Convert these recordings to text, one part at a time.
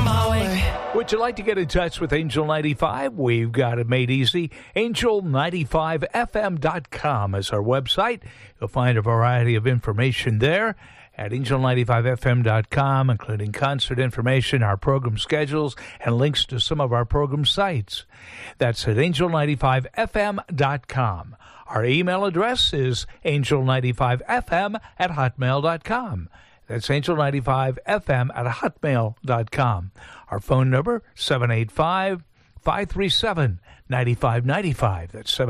on my way. Would you like to get in touch with Angel 95? We've got it made easy. Angel95fm.com is our website. You'll find a variety of information there at angel95fm.com, including concert information, our program schedules, and links to some of our program sites. That's at angel95fm.com. Our email address is angel95fm@hotmail.com. That's angel95fm@hotmail.com. Our phone number, 785-537-9595. That's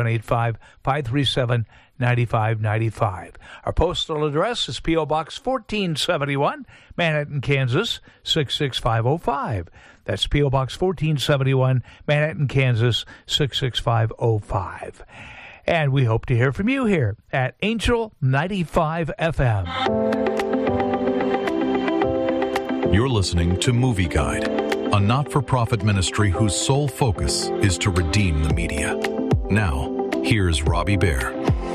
785-537-9595. Our postal address is P.O. Box 1471, Manhattan, Kansas, 66505. That's P.O. Box 1471, Manhattan, Kansas, 66505. And we hope to hear from you here at Angel 95 FM. You're listening to Movie Guide, a not-for-profit ministry whose sole focus is to redeem the media. Now, here's Robbie Bear.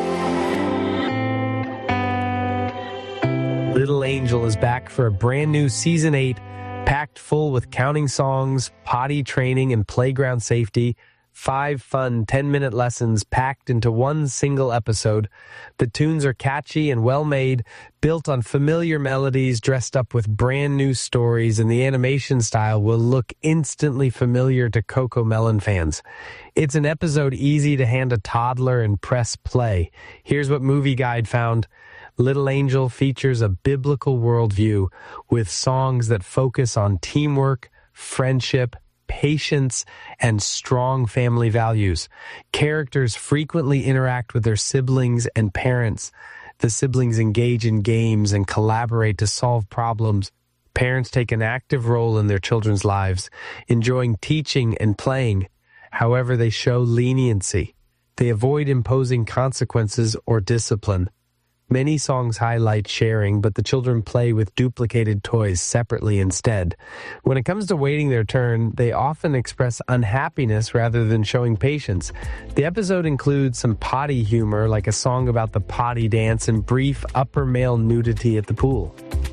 Little Angel is back for a brand new Season 8, packed full with counting songs, potty training, and playground safety. 5 fun 10-minute lessons packed into one single episode. The tunes are catchy and well-made, built on familiar melodies, dressed up with brand new stories, and the animation style will look instantly familiar to Coco Melon fans. It's an episode easy to hand a toddler and press play. Here's what Movie Guide found. Little Angel features a biblical worldview with songs that focus on teamwork, friendship, patience, and strong family values. Characters frequently interact with their siblings and parents. The siblings engage in games and collaborate to solve problems. Parents take an active role in their children's lives, enjoying teaching and playing. However, they show leniency. They avoid imposing consequences or discipline. Many songs highlight sharing, but the children play with duplicated toys separately instead. When it comes to waiting their turn, they often express unhappiness rather than showing patience. The episode includes some potty humor, like a song about the potty dance, and brief upper male nudity at the pool.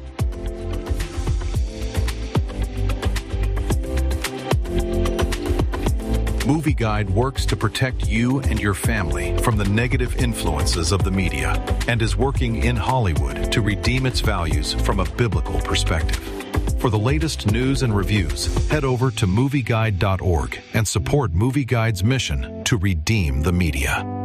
Movie Guide works to protect you and your family from the negative influences of the media and is working in Hollywood to redeem its values from a biblical perspective. For the latest news and reviews, head over to movieguide.org and support Movie Guide's mission to redeem the media.